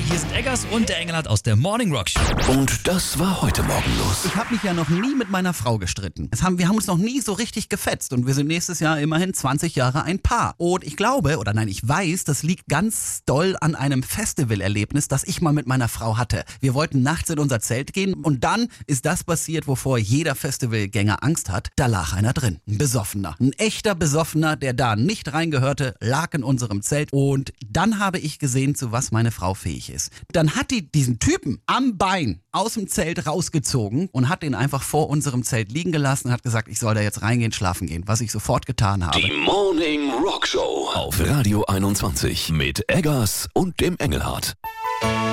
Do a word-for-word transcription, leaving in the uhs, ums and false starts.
Hier sind Eggers und der Engelhardt aus der Morning Rock Show. Und das war heute Morgen los. Ich habe mich ja noch nie mit meiner Frau gestritten. Es haben, wir haben uns noch nie so richtig gefetzt und wir sind nächstes Jahr immerhin zwanzig Jahre ein Paar. Und ich glaube, oder nein, ich weiß, das liegt ganz doll an einem Festivalerlebnis, das ich mal mit meiner Frau hatte. Wir wollten nachts in unser Zelt gehen und dann ist das passiert, wovor jeder Festivalgänger Angst hat. Da lag einer drin. Ein Besoffener. Ein echter Besoffener, der da nicht reingehörte, lag in unserem Zelt. Und dann habe ich gesehen, zu was meine Frau fähig ist. Dann hat die diesen Typen am Bein aus dem Zelt rausgezogen und hat ihn einfach vor unserem Zelt liegen gelassen und hat gesagt, ich soll da jetzt reingehen, schlafen gehen, was ich sofort getan habe. Die Morning Rock Show auf Radio einundzwanzig mit Eggers und dem Engelhardt.